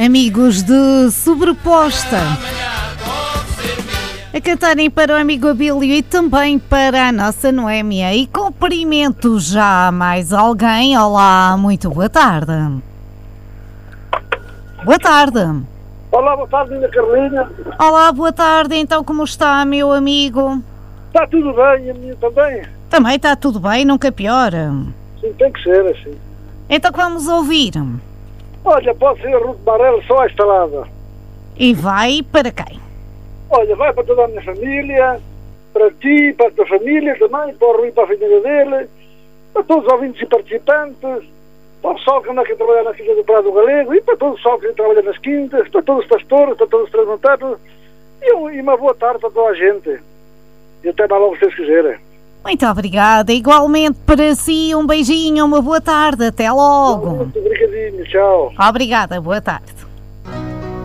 amigos de Sobreposta, a cantarem para o amigo Abílio e também para a nossa Noémia. E cumprimento já mais alguém. Olá, muito boa tarde. Boa tarde. Olá, boa tarde, minha Carlinha. Olá, boa tarde. Então, como está, meu amigo? Está tudo bem, a minha também? Também está tudo bem, nunca piora. Sim, tem que ser assim. Então, vamos ouvir. Olha, pode ser a Ruth Barrel só a estalada. E vai para quem? Olha, vai para toda a minha família, para ti, para a tua família também, para o Rui, para a família dele, para todos os ouvintes e participantes, para o pessoal que anda aqui a trabalhar na Quinta do Prado Galego e para todo o pessoal que trabalha nas quintas, para todos os pastores, para todos os transmontados e uma boa tarde para toda a gente. E até mais logo, se vocês quiserem. Muito obrigada. Igualmente para si, um beijinho, uma boa tarde. Até logo. Muito obrigadinho, tchau. Obrigada, boa tarde.